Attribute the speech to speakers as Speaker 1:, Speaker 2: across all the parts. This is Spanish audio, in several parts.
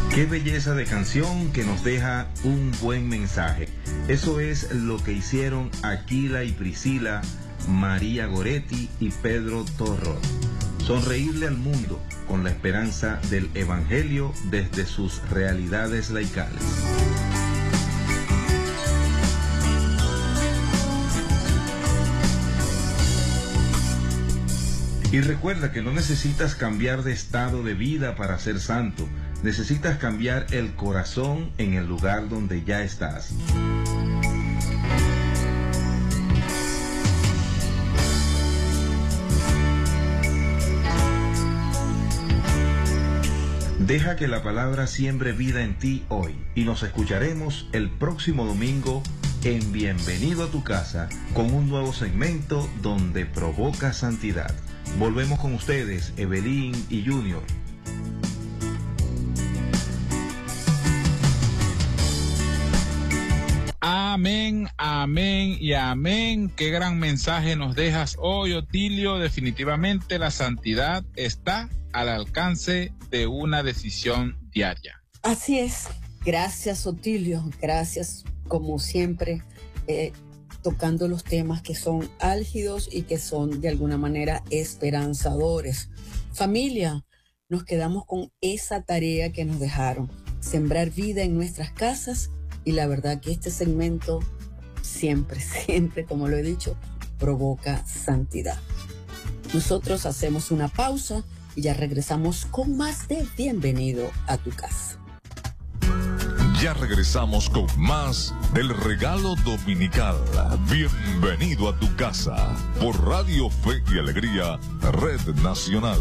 Speaker 1: Qué belleza de canción que nos deja un buen mensaje. Eso es lo que hicieron Aquila y Priscila, María Goretti y Pedro Torro. Sonreírle al mundo con la esperanza del Evangelio desde sus realidades laicales. Y recuerda que no necesitas cambiar de estado de vida para ser santo. Necesitas cambiar el corazón en el lugar donde ya estás. Deja que la palabra siembre vida en ti hoy y nos escucharemos el próximo domingo en Bienvenido a tu casa con un nuevo segmento donde provoca santidad. Volvemos con ustedes, Evelyn y Junior.
Speaker 2: Amén, amén y amén. Qué gran mensaje nos dejas hoy, Otilio. Definitivamente la santidad está al alcance de una decisión diaria.
Speaker 3: Así es. Gracias, Otilio. Gracias, como siempre, tocando los temas que son álgidos y que son de alguna manera esperanzadores. Familia, nos quedamos con esa tarea que nos dejaron, sembrar vida en nuestras casas, y la verdad que este segmento siempre, como lo he dicho, provoca santidad. Nosotros hacemos una pausa y ya regresamos con más de Bienvenido a tu casa.
Speaker 4: Ya regresamos con más del regalo dominical. Bienvenido a tu casa por Radio Fe y Alegría, Red Nacional.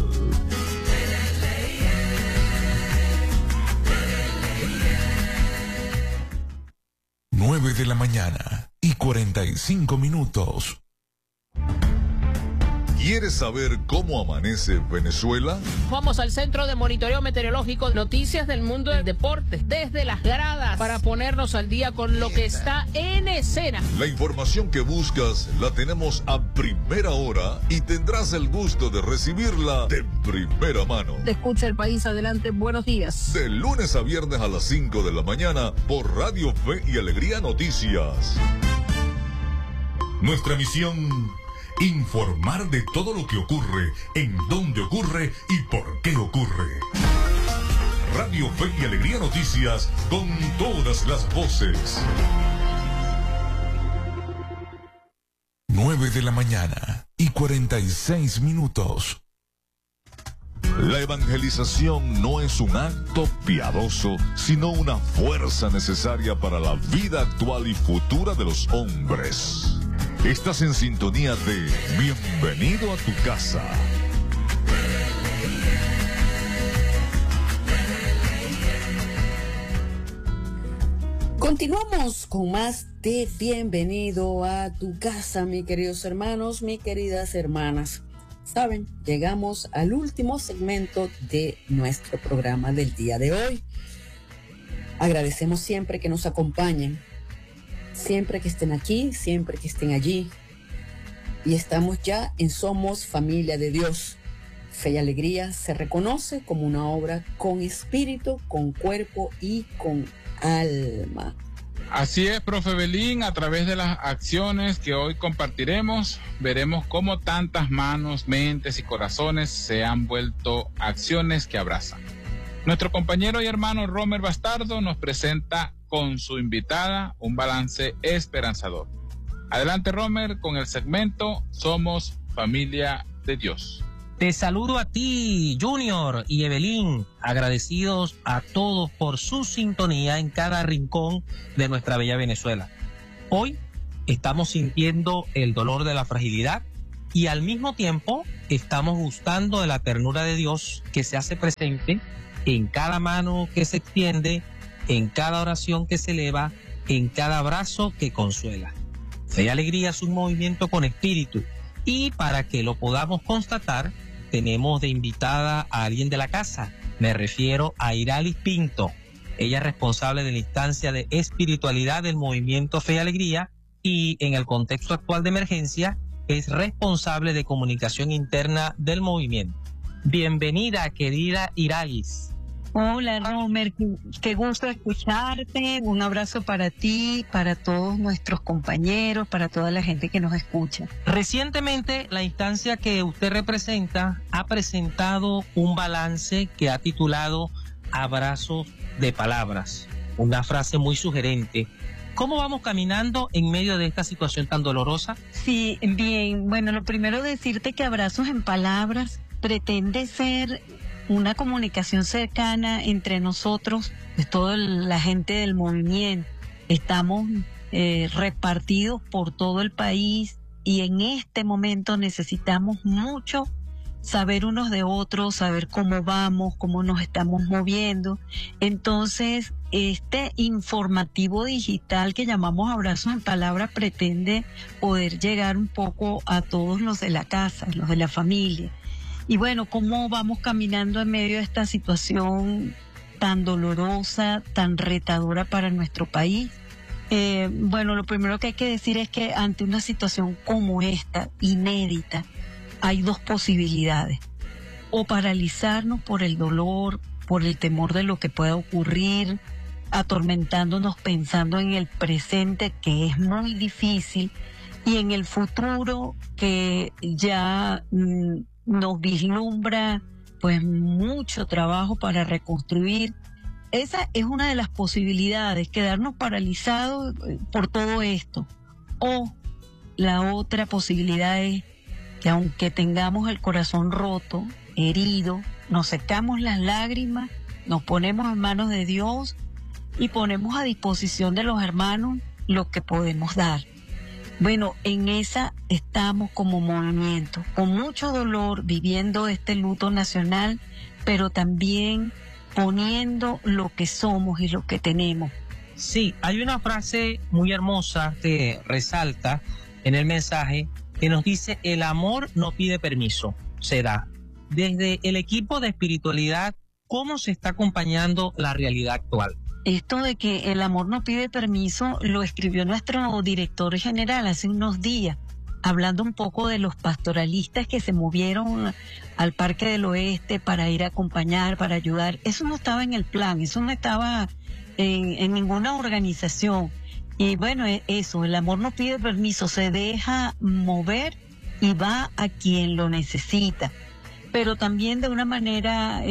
Speaker 4: 9 de la mañana y 45 minutos. ¿Quieres saber cómo amanece Venezuela?
Speaker 5: Vamos al Centro de Monitoreo Meteorológico, noticias del mundo del deporte, desde las gradas, para ponernos al día con lo que está en escena.
Speaker 4: La información que buscas la tenemos a primera hora y tendrás el gusto de recibirla de primera mano.
Speaker 5: Te escucha el país, adelante, buenos días.
Speaker 4: De lunes a viernes a las 5 de la mañana por Radio Fe y Alegría Noticias. Nuestra misión: informar de todo lo que ocurre, en dónde ocurre y por qué ocurre. Radio Fe y Alegría Noticias, con todas las voces. 9 de la mañana y 46 minutos. La evangelización no es un acto piadoso, sino una fuerza necesaria para la vida actual y futura de los hombres. Estás en sintonía de Bienvenido a tu casa.
Speaker 3: Continuamos con más de Bienvenido a tu casa, mis queridos hermanos, mis queridas hermanas. Saben, llegamos al último segmento de nuestro programa del día de hoy. Agradecemos siempre que nos acompañen, siempre que estén aquí, siempre que estén allí. Y estamos ya en Somos Familia de Dios. Fe y Alegría se reconoce como una obra con espíritu, con cuerpo y con alma.
Speaker 2: Así es, profe Belín. A través de las acciones que hoy compartiremos, veremos cómo tantas manos, mentes y corazones se han vuelto acciones que abrazan. Nuestro compañero y hermano Romer Bastardo nos presenta con su invitada un balance esperanzador. Adelante, Romer, con el segmento Somos Familia de Dios.
Speaker 6: Te saludo a ti, Junior y Evelyn, agradecidos a todos por su sintonía en cada rincón de nuestra bella Venezuela. Hoy estamos sintiendo el dolor de la fragilidad y al mismo tiempo estamos gustando de la ternura de Dios que se hace presente en cada mano que se extiende, en cada oración que se eleva, en cada abrazo que consuela. Fe y Alegría es un movimiento con espíritu, y para que lo podamos constatar, tenemos de invitada a alguien de la casa. Me refiero a Iralis Pinto. Ella es responsable de la instancia de espiritualidad del movimiento Fe y Alegría, y en el contexto actual de emergencia es responsable de comunicación interna del movimiento. Bienvenida, querida Iralis.
Speaker 7: Hola, Romer, qué gusto escucharte. Un abrazo para ti, para todos nuestros compañeros, para toda la gente que nos escucha.
Speaker 6: Recientemente, la instancia que usted representa ha presentado un balance que ha titulado Abrazos de Palabras, una frase muy sugerente. ¿Cómo vamos caminando en medio de esta situación tan dolorosa?
Speaker 7: Sí, bien. Bueno, lo primero decirte que Abrazos en Palabras pretende ser una comunicación cercana entre nosotros, de toda la gente del movimiento. Estamos repartidos por todo el país y en este momento necesitamos mucho saber unos de otros, saber cómo vamos, cómo nos estamos moviendo. Entonces, este informativo digital que llamamos Abrazos en Palabras pretende poder llegar un poco a todos los de la casa, los de la familia. Y bueno, ¿cómo vamos caminando en medio de esta situación tan dolorosa, tan retadora para nuestro país? Bueno, lo primero que hay que decir es que ante una situación como esta, inédita, hay dos posibilidades. O paralizarnos por el dolor, por el temor de lo que pueda ocurrir, atormentándonos pensando en el presente, que es muy difícil, y en el futuro, que ya nos vislumbra pues mucho trabajo para reconstruir. Esa es una de las posibilidades, quedarnos paralizados por todo esto. O la otra posibilidad es que aunque tengamos el corazón roto, herido, nos secamos las lágrimas, nos ponemos en manos de Dios y ponemos a disposición de los hermanos lo que podemos dar. Bueno, en esa estamos como movimiento, con mucho dolor, viviendo este luto nacional, pero también poniendo lo que somos y lo que tenemos.
Speaker 6: Sí, hay una frase muy hermosa que resalta en el mensaje que nos dice: el amor no pide permiso, se da. Desde el equipo de espiritualidad, ¿cómo se está acompañando la realidad actual?
Speaker 7: Esto de que el amor no pide permiso lo escribió nuestro director general hace unos días, hablando un poco de los pastoralistas que se movieron al Parque del Oeste para ir a acompañar, para ayudar. Eso no estaba en el plan, eso no estaba en ninguna organización. Y bueno, eso, el amor no pide permiso, se deja mover y va a quien lo necesita. Pero también de una manera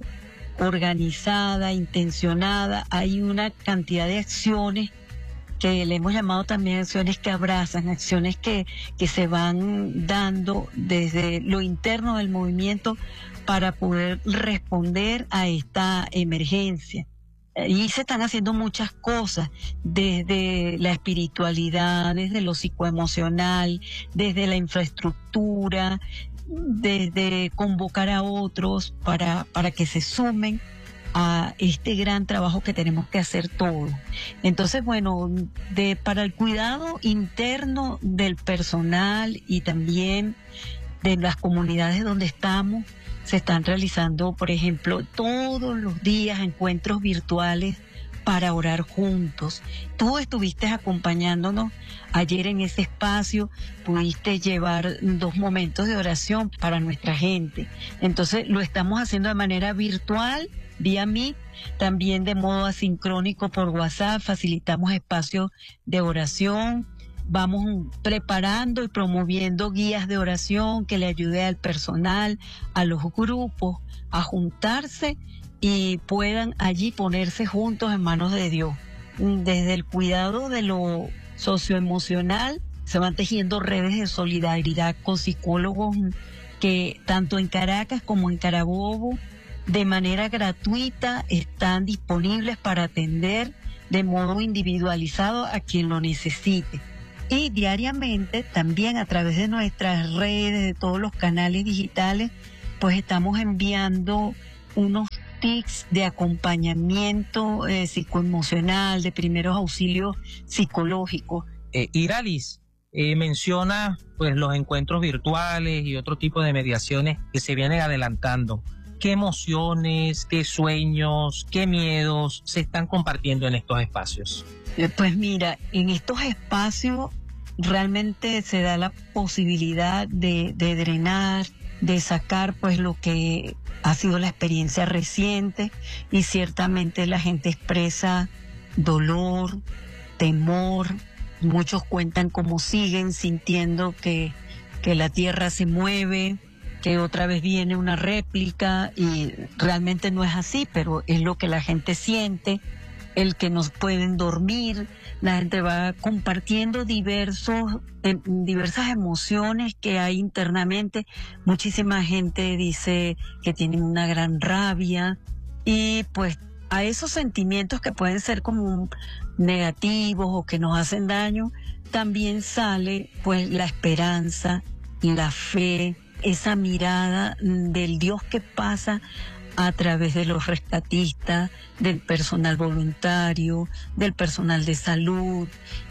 Speaker 7: organizada, intencionada. Hay una cantidad de acciones que le hemos llamado también acciones que abrazan, acciones que se van dando desde lo interno del movimiento para poder responder a esta emergencia. Y se están haciendo muchas cosas, desde la espiritualidad, desde lo psicoemocional, desde la infraestructura, desde convocar a otros para que se sumen a este gran trabajo que tenemos que hacer todos. Entonces, bueno, para el cuidado interno del personal y también de las comunidades donde estamos, se están realizando, por ejemplo, todos los días encuentros virtuales para orar juntos. Tú estuviste acompañándonos ayer en ese espacio, pudiste llevar 2 momentos de oración para nuestra gente. Entonces lo estamos haciendo de manera virtual, vía Meet, también de modo asincrónico por WhatsApp, facilitamos espacios de oración. Vamos preparando y promoviendo guías de oración que le ayude al personal, a los grupos, a juntarse y puedan allí ponerse juntos en manos de Dios. Desde el cuidado de lo socioemocional, se van tejiendo redes de solidaridad con psicólogos que tanto en Caracas como en Carabobo, de manera gratuita, están disponibles para atender de modo individualizado a quien lo necesite. Y diariamente, también a través de nuestras redes, de todos los canales digitales, pues estamos enviando unos tips de acompañamiento psicoemocional, de primeros auxilios psicológicos.
Speaker 6: Iralis, menciona pues los encuentros virtuales y otro tipo de mediaciones que se vienen adelantando. ¿Qué emociones, qué sueños, qué miedos se están compartiendo en estos espacios?
Speaker 7: Pues mira, en estos espacios realmente se da la posibilidad de drenar, de sacar pues lo que ha sido la experiencia reciente, y ciertamente la gente expresa dolor, temor. Muchos cuentan cómo siguen sintiendo que la tierra se mueve, que otra vez viene una réplica, y realmente no es así, pero es lo que la gente siente, el que no pueden dormir. La gente va compartiendo diversas emociones que hay internamente. Muchísima gente dice que tienen una gran rabia, y pues a esos sentimientos que pueden ser como negativos o que nos hacen daño, también sale pues la esperanza, la fe, esa mirada del Dios que pasa a través de los rescatistas, del personal voluntario, del personal de salud,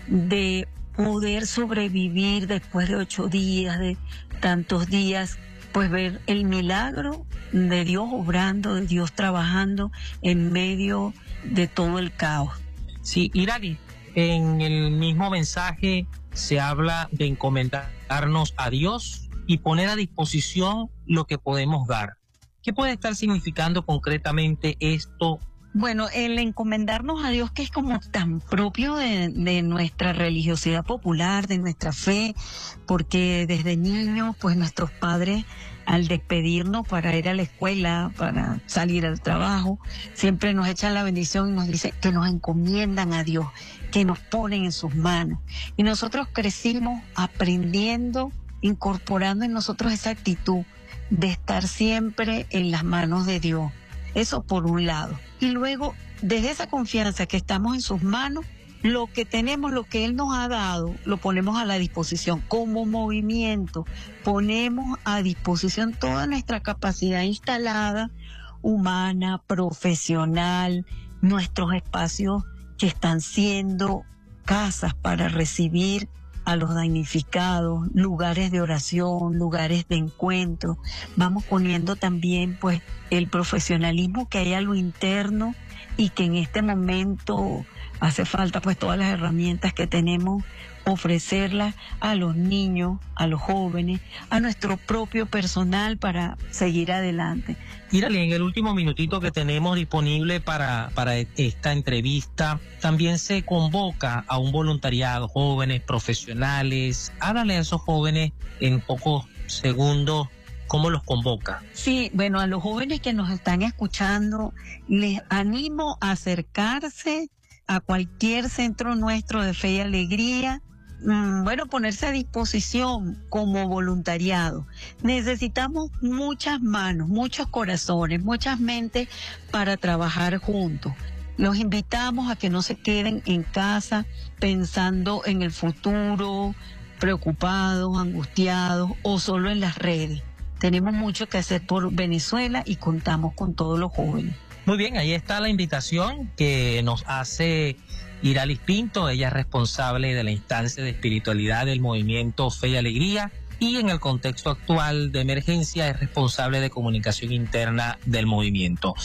Speaker 7: de poder sobrevivir después de 8 días, de tantos días, pues ver el milagro de Dios obrando, de Dios trabajando en medio de todo el caos.
Speaker 6: Sí, Irali, en el mismo mensaje se habla de encomendarnos a Dios y poner a disposición lo que podemos dar. ¿Qué puede estar significando concretamente esto?
Speaker 7: Bueno, el encomendarnos a Dios, que es como tan propio de nuestra religiosidad popular, de nuestra fe, porque desde niños, pues nuestros padres, al despedirnos para ir a la escuela, para salir al trabajo, siempre nos echan la bendición y nos dicen que nos encomiendan a Dios, que nos ponen en sus manos. Y nosotros crecimos aprendiendo, incorporando en nosotros esa actitud de estar siempre en las manos de Dios. Eso por un lado. Y luego, desde esa confianza que estamos en sus manos, lo que tenemos, lo que Él nos ha dado, lo ponemos a la disposición. Como movimiento, ponemos a disposición toda nuestra capacidad instalada, humana, profesional, nuestros espacios que están siendo casas para recibir a los damnificados, lugares de oración, lugares de encuentro. Vamos poniendo también pues el profesionalismo que hay a lo interno, y que en este momento hace falta pues todas las herramientas que tenemos, ofrecerlas a los niños, a los jóvenes, a nuestro propio personal para seguir adelante.
Speaker 6: Irali, en el último minutito que tenemos disponible para esta entrevista, también se convoca a un voluntariado, jóvenes, profesionales. Háblale a esos jóvenes en pocos segundos cómo los convoca.
Speaker 7: Sí, bueno, a los jóvenes que nos están escuchando, les animo a acercarse a cualquier centro nuestro de Fe y Alegría. Bueno, ponerse a disposición como voluntariado. Necesitamos muchas manos, muchos corazones, muchas mentes para trabajar juntos. Los invitamos a que no se queden en casa pensando en el futuro, preocupados, angustiados o solo en las redes. Tenemos mucho que hacer por Venezuela y contamos con todos los jóvenes.
Speaker 6: Muy bien, ahí está la invitación que nos hace Iralis Pinto. Ella es responsable de la instancia de espiritualidad del movimiento Fe y Alegría, y en el contexto actual de emergencia es responsable de comunicación interna del movimiento.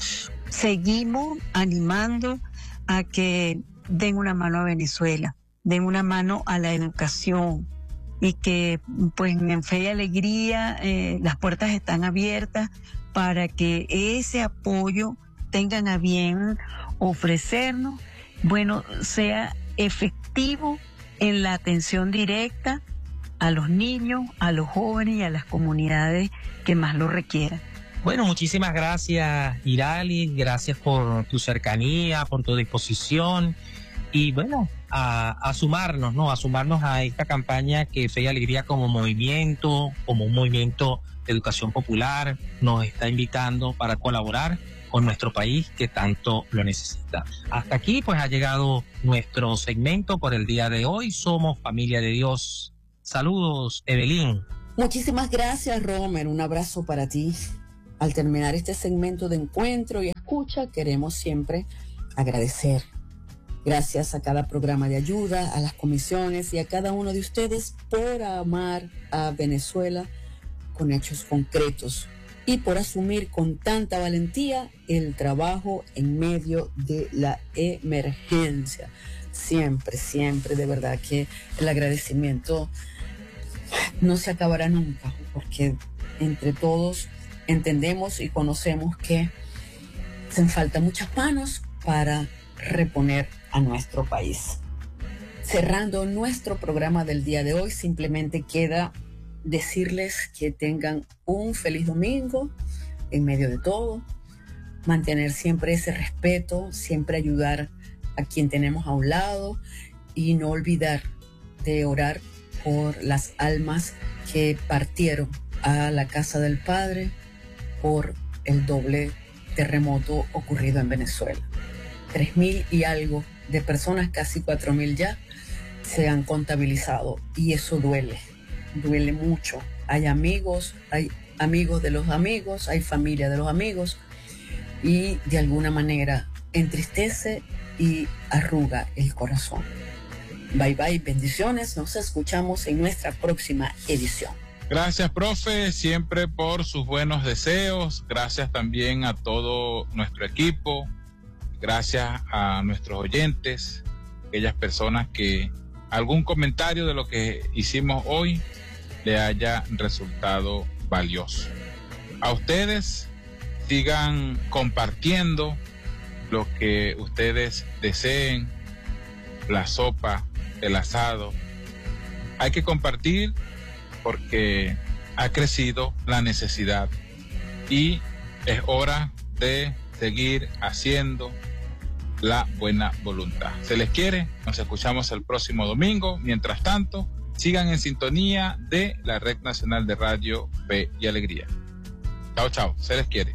Speaker 7: Seguimos animando a que den una mano a Venezuela, den una mano a la educación, y que pues en Fe y Alegría las puertas están abiertas para que ese apoyo tengan a bien ofrecernos, bueno, sea efectivo en la atención directa a los niños, a los jóvenes y a las comunidades que más lo requieran.
Speaker 6: Bueno, muchísimas gracias, Iralis, gracias por tu cercanía, por tu disposición, y bueno, a sumarnos, ¿no? A sumarnos a esta campaña que Fe y Alegría como un movimiento de educación popular nos está invitando para colaborar con nuestro país que tanto lo necesita. Hasta aquí pues ha llegado nuestro segmento por el día de hoy. Somos Familia de Dios. Saludos, Evelyn.
Speaker 3: Muchísimas gracias, Romer. Un abrazo para ti. Al terminar este segmento de encuentro y escucha, queremos siempre agradecer. Gracias a cada programa de ayuda, a las comisiones y a cada uno de ustedes por amar a Venezuela con hechos concretos y por asumir con tanta valentía el trabajo en medio de la emergencia. Siempre, siempre, de verdad que el agradecimiento no se acabará nunca, porque entre todos entendemos y conocemos que hacen falta muchas manos para reponer a nuestro país. Cerrando nuestro programa del día de hoy, simplemente queda decirles que tengan un feliz domingo en medio de todo, mantener siempre ese respeto, siempre ayudar a quien tenemos a un lado y no olvidar de orar por las almas que partieron a la casa del Padre por el doble terremoto ocurrido en Venezuela. 3.000 y algo de personas, casi 4.000 ya, se han contabilizado y eso duele mucho. Hay amigos de los amigos, hay familia de los amigos y de alguna manera entristece y arruga el corazón. Bye bye, bendiciones, nos escuchamos en nuestra próxima edición.
Speaker 2: Gracias, profe, siempre por sus buenos deseos. Gracias también a todo nuestro equipo. Gracias a nuestros oyentes, aquellas personas que algún comentario de lo que hicimos hoy le haya resultado valioso. A ustedes, sigan compartiendo lo que ustedes deseen, la sopa, el asado. Hay que compartir porque ha crecido la necesidad y es hora de seguir haciendo la buena voluntad. Se les quiere, nos escuchamos el próximo domingo. Mientras tanto, sigan en sintonía de la Red Nacional de Radio Fe y Alegría. Chao, chao, se les quiere.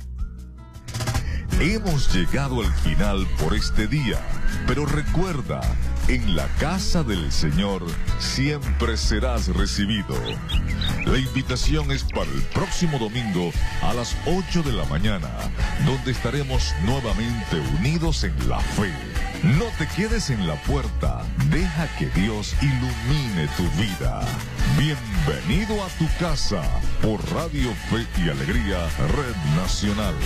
Speaker 4: Hemos llegado al final por este día, pero recuerda, en la casa del Señor siempre serás recibido. La invitación es para el próximo domingo a las 8 de la mañana, donde estaremos nuevamente unidos en la fe. No te quedes en la puerta, deja que Dios ilumine tu vida. Bienvenido a tu casa por Radio Fe y Alegría, Red Nacional.